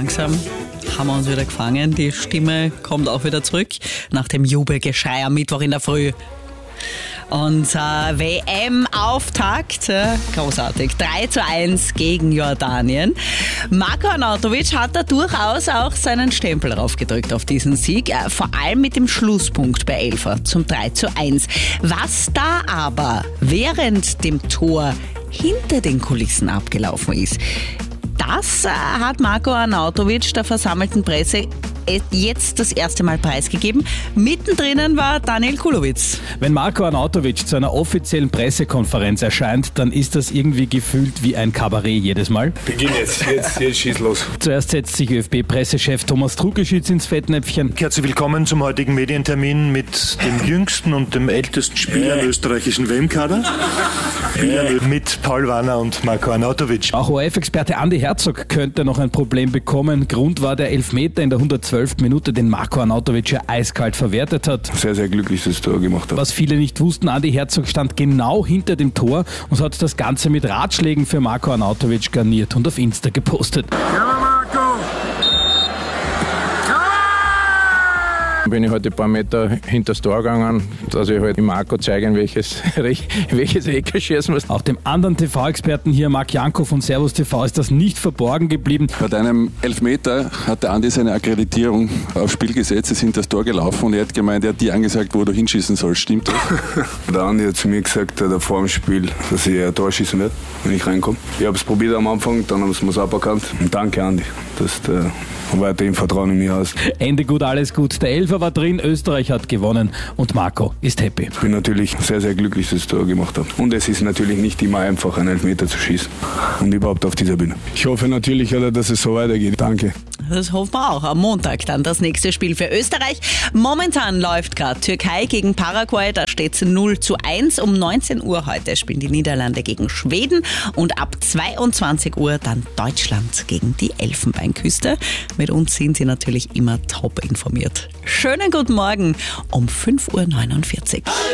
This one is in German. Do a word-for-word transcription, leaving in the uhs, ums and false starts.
langsam haben wir uns wieder gefangen. Die Stimme kommt auch wieder zurück nach dem Jubelgeschrei am Mittwoch in der Früh. Unser W M-Auftakt, äh, großartig, drei zu eins gegen Jordanien. Marko Arnautovic hat da durchaus auch seinen Stempel draufgedrückt auf diesen Sieg, äh, vor allem mit dem Schlusspunkt bei Elfer zum drei zu eins. Was da aber während dem Tor hinter den Kulissen abgelaufen ist, das äh, hat Marko Arnautovic der versammelten Presse jetzt das erste Mal preisgegeben. Mittendrin war Daniel Kulowitz. Wenn Marko Arnautovic zu einer offiziellen Pressekonferenz erscheint, dann ist das irgendwie gefühlt wie ein Kabarett jedes Mal. Beginn jetzt, jetzt, jetzt schieß los. Zuerst setzt sich ÖFB-Pressechef Thomas Truckeschitz ins Fettnäpfchen. Herzlich willkommen zum heutigen Medientermin mit dem jüngsten und dem ältesten Spieler im österreichischen W M-Kader. Mit Paul Warner und Marko Arnautovic. Auch O R F-Experte Andi Herzog könnte noch ein Problem bekommen. Grund war der Elfmeter in der hundertzwölften Minute, den Marko Arnautovic ja eiskalt verwertet hat. Sehr, sehr glücklich, dass das Tor gemacht hat. Was viele nicht wussten, Andi Herzog stand genau hinter dem Tor und hat das Ganze mit Ratschlägen für Marko Arnautovic garniert und auf Insta gepostet. Ja, Marko! Bin ich heute ein paar Meter hinter das Tor gegangen, dass ich halt dem Marko zeigen, welches, welches Eck er schießen muss. Auch dem anderen T V-Experten hier, Marc Janko von Servus T V, ist das nicht verborgen geblieben. Bei deinem Elfmeter hat der Andi seine Akkreditierung aufs Spiel gesetzt, ist hinter das Tor gelaufen und er hat gemeint, er hat dir angesagt, wo du hinschießen sollst. Stimmt das? Der Andi hat zu mir gesagt, der vor dem Spiel, dass ich ein Tor schießen werde, wenn ich reinkomme. Ich habe es probiert am Anfang, dann haben sie es aberkannt. Und danke, Andi, dass du weiterhin Vertrauen in mich hast. Ende gut, alles gut. Der Elfer war drin, Österreich hat gewonnen und Marko ist happy. Ich bin natürlich sehr, sehr glücklich, dass ich das Tor gemacht habe. Und es ist natürlich nicht immer einfach, einen Elfmeter zu schießen. Und überhaupt auf dieser Bühne. Ich hoffe natürlich, dass es so weitergeht. Danke. Das hoffen wir auch. Am Montag dann das nächste Spiel für Österreich. Momentan läuft gerade Türkei gegen Paraguay. Da steht es null zu eins. Um neunzehn Uhr heute spielen die Niederlande gegen Schweden. Und ab zweiundzwanzig Uhr dann Deutschland gegen die Elfenbeinküste. Mit uns sind Sie natürlich immer top informiert. Schönen guten Morgen um fünf Uhr neunundvierzig.